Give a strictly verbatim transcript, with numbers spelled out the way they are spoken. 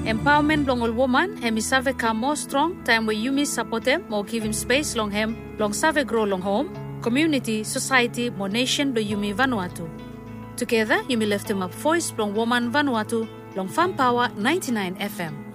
Empowerment long all woman, hemi save ka more strong, time where you miss support him, more give him space long him, long save grow long home, community, society, more nation do Yumi Vanuatu. Together, Yumi left him up voice long woman Vanuatu, long Farm Power ninety-nine F M.